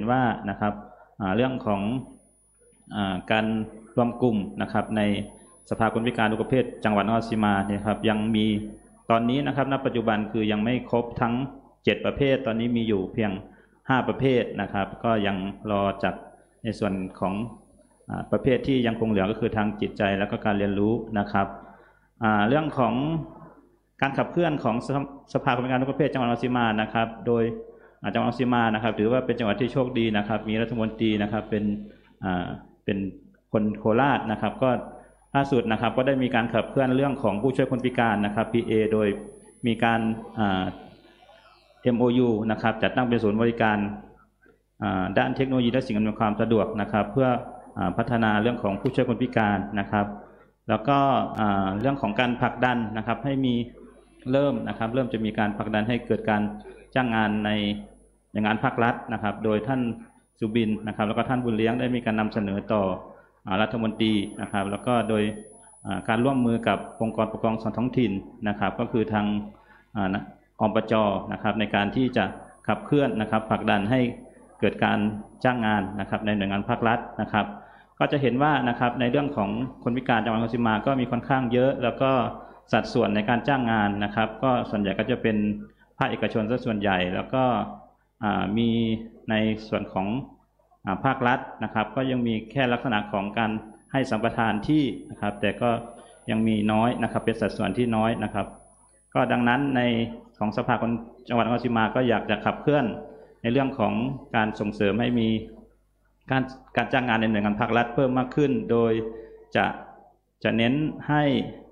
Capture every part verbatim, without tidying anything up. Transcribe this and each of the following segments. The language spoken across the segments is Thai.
ว่านะครับเรื่องของการรวมกลุ่มนะครับในสภาคนพิการทุกประเภทจังหวัดนครราชสีมาเนี่ยครับยังมีตอนนี้นะครับณปัจจุบันคือยังไม่ครบทั้งเจ็ดประเภทตอนนี้มีอยู่เพียงห้าประเภทนะครับก็ยังรอจัดในส่วนของประเภทที่ยังคงเหลือก็คือทางจิตใจแล้วก็การเรียนรู้นะครับเรื่องของการขับเคลื่อนของสภาคนพิการทุกประเภทจังหวัดนครราชสีมานะครับโดยจังหวัดนครราชสีมานะครับถือว่าเป็นจังหวัดที่โชคดีนะครับมีรัฐมนตรีนะครับเป็นเป็นคนโคราชนะครับก็ล่าสุดนะครับก็ได้มีการขับเคลื่อนเรื่องของผู้ช่วยคนพิการนะครับ พี เอ โดยมีการ เอ็ม โอ ยู นะครับจัดตั้งเป็นศูนย์บริการด้านเทคโนโลยีและสิ่งอำนวยความสะดวกนะครับเพื่อพัฒนาเรื่องของผู้ช่วยคนพิการนะครับแล้วก็เรื่องของการผลักดันนะครับให้มีเริ่มนะครับเริ่มจะมีการผลักดันให้เกิดการจ้างงานในงานภาครัฐนะครับโดยท่านสุบินนะครับแล้วก็ท่านบุญเลี้ยงได้มีการนำเสนอต่อรัฐมนตรีนะครับแล้วก็โดยการร่วมมือกับองค์กรปกครองส่วนท้องถิ่นนะครับก็คือทางอบจ.นะครับในการที่จะขับเคลื่อนนะครับผลักดันให้เกิดการจ้างงานนะครับในหน่วยงานภาครัฐนะครับก็จะเห็นว่านะครับในเรื่องของคนพิการจังหวัดนครราชสีมาก็มีค่อนข้างเยอะแล้วก็สัดส่วนในการจ้างงานนะครับก็ส่วนใหญ่ก็จะเป็นภาคเอกชนซะส่วนใหญ่แล้วก็มีในส่วนของภาครัฐนะครับก็ยังมีแค่ลักษณะของการให้สัมปทานที่นะครับแต่ก็ยังมีน้อยนะครับเป็นสัดส่วนที่น้อยนะครับก็ดังนั้นในของสภาคนจังหวัดนครราชสีมาก็อยากจะขับเคลื่อนในเรื่องของการส่งเสริมให้มีการการจ้างงานในหน่วยงานภาครัฐเพิ่มมากขึ้นโดยจะจะเน้นให้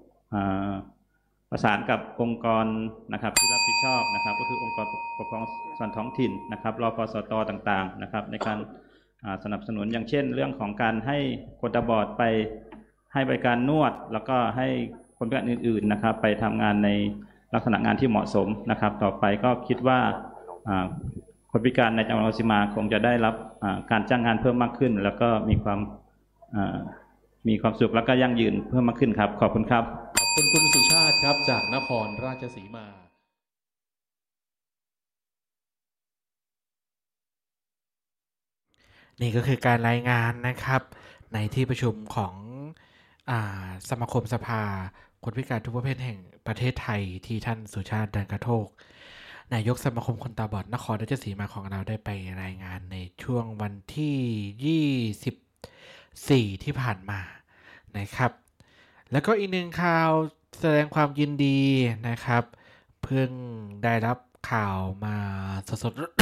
ประสานกับองค์กรนะครับที่รับผิดชอบนะครับก็คือองค์กรปกครองส่วนท้องถิ่นนะครับรพสต.ต่างๆนะครับในการสนับสนุนอย่างเช่นเรื่องของการให้คนตาบอดไปให้บริการนวดแล้วก็ให้คนพิการอื่นๆนะครับไปทำงานในลักษณะงานที่เหมาะสมนะครับต่อไปก็คิดว่าคนพิการในจังหวัดนครราชสีมาคงจะได้รับการจ้างงานเพิ่มมากขึ้นแล้วก็มีความมีความสุขแล้วก็ยั่งยืนเพิ่มมากขึ้นครับขอบคุณครับขอบคุณคุณสุชาติครับจากนครราชสีมานี่ก็คือการรายงานนะครับในที่ประชุมของอ่าสมาคมสภาคนพิการทุกประเภทแห่งประเทศไทยที่ท่านสุชาติดันกระโทกนายกสมาคมคนตาบอดนครราชสีมาของเราได้ไปรายงานในช่วงวันที่ยี่สิบสี่ที่ผ่านมานะครับแล้วก็อีกหนึ่งข่าวแสดงความยินดีนะครับเพิ่งได้รับข่าวมาสดๆ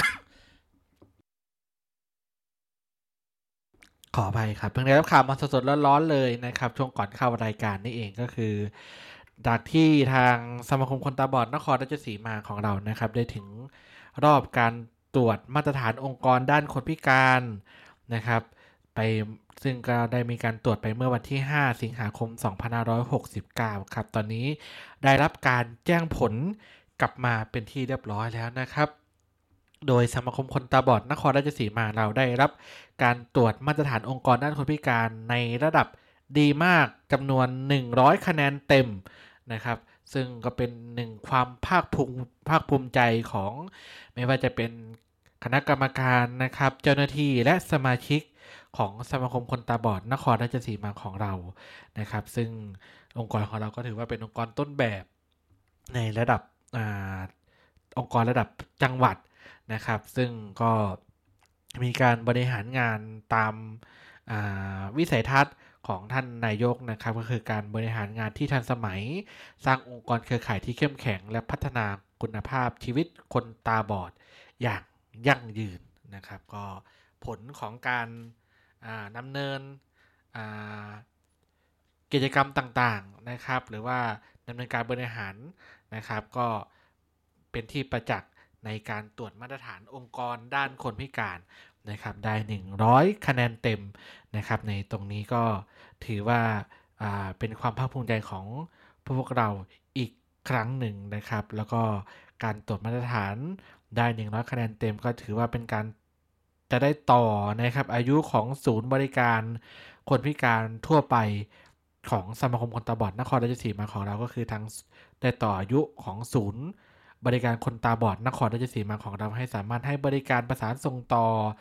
ขออภัยครับเพิ่งได้รับข่าวมาสดๆร้อนๆเลยนะครับช่วงก่อนเข้ารายการนี่เองก็คือจากที่ทางสมาคมคนตาบอดนครราชสีมาของเรานะครับได้ถึงรอบการตรวจมาตรฐานองค์กรด้านคนพิการนะครับไปซึ่งก็ได้มีการตรวจไปเมื่อวันที่ห้าสิงหาคมสองพันห้าร้อยหกสิบเก้าครับตอนนี้ได้รับการแจ้งผลกลับมาเป็นที่เรียบร้อยแล้วนะครับโดยสมาคมคนตาบอดนครราชสีมาเราได้รับการตรวจมาตรฐานองค์กรด้านคนพิการในระดับดีมากจำนวนหนึ่งร้อยคะแนนเต็มนะครับซึ่งก็เป็นหนึ่งความภาคภูมิภาคภูมิใจของไม่ว่าจะเป็นคณะกรรมการนะครับเจ้าหน้าที่และสมาชิกของสมาคมคนตาบอดนครราชสีมาของเรานะครับซึ่งองค์กรของเราก็ถือว่าเป็นองค์กรต้นแบบในระดับอ่าองค์กรระดับจังหวัดนะครับซึ่งก็มีการบริหารงานตามวิสัยทัศน์ของท่านนายกนะครับก็คือการบริหารงานที่ทันสมัยสร้างองค์กรเครือข่ายที่เข้มแข็งและพัฒนาคุณภาพชีวิตคนตาบอดอย่างยั่งยืนนะครับก็ผลของการดำเนินกิจกรรมต่างๆนะครับหรือว่าดำเนินการบริหารนะครับก็เป็นที่ประจักษ์ในการตรวจมาตรฐานองค์กรด้านคนพิการนะครับได้หนึ่งร้อยคะแนนเต็มนะครับในตรงนี้ก็ถือว่าเป็นความภาคภูมิใจของพวกเราอีกครั้งหนึ่งนะครับแล้วก็การตรวจมาตรฐานได้หนึ่งร้อยคะแนนเต็มก็ถือว่าเป็นการจะได้ต่อนะครับอายุของศูนย์บริการคนพิการทั่วไปของสมาคมคนตาบอดนครราชสีมาของเราก็คือทั้งได้ต่ออายุของศูนย์บริการคนตาบอดนครราชสีมาของเราให้สามารถให้บริการประสานส่งต่อ